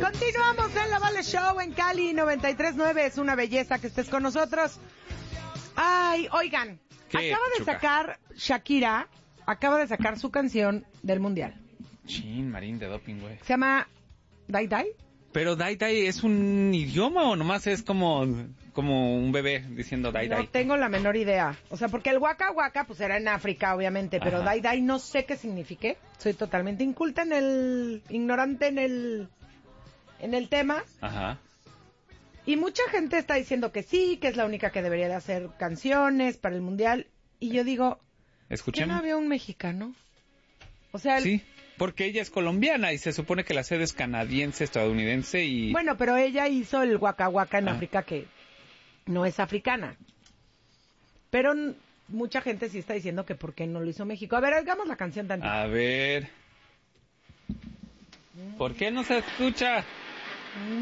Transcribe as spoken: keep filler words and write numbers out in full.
Continuamos en la Vale Show en Cali noventa y tres punto nueve. Es una belleza que estés con nosotros. Ay, oigan, ¿Qué, acaba de Chuca? sacar Shakira, acaba de sacar su canción del mundial. Chin, Marín de doping, güey. Se llama Dai Dai. Pero Dai Dai es un idioma o nomás es como, como un bebé diciendo Dai Dai. No tengo la menor idea. O sea, porque el Waka Waka pues era en África, obviamente, pero Ajá. Dai Dai no sé qué signifique. Soy totalmente inculta en el, ignorante en el, en el tema. Ajá. Y mucha gente está diciendo que sí, que es la única que debería de hacer canciones para el mundial. Y yo digo, ¿qué Escuchemos. no había un mexicano? O sea, el- Sí, porque ella es colombiana y se supone que la sede es canadiense, estadounidense y... bueno, pero ella hizo el Waka Waka en Ah. África, que no es africana. Pero n- mucha gente sí está diciendo que por qué no lo hizo México. A ver, hagamos la canción tantito. A ver... ¿Por qué no se escucha?